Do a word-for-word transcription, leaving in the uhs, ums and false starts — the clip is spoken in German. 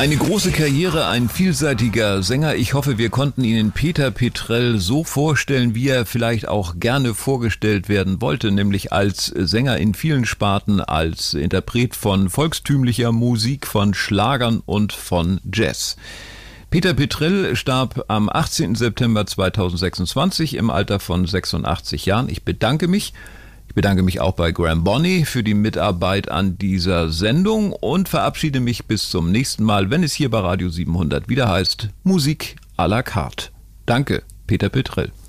Eine große Karriere, ein vielseitiger Sänger. Ich hoffe, wir konnten Ihnen Peter Petrell so vorstellen, wie er vielleicht auch gerne vorgestellt werden wollte, nämlich als Sänger in vielen Sparten, als Interpret von volkstümlicher Musik, von Schlagern und von Jazz. Peter Petrell starb am achtzehnten September zweitausendsechsundzwanzig im Alter von sechsundachtzig Jahren. Ich bedanke mich. Ich bedanke mich auch bei Graham Bonney für die Mitarbeit an dieser Sendung und verabschiede mich bis zum nächsten Mal, wenn es hier bei Radio siebenhundert wieder heißt Musik à la carte. Danke, Peter Petrell.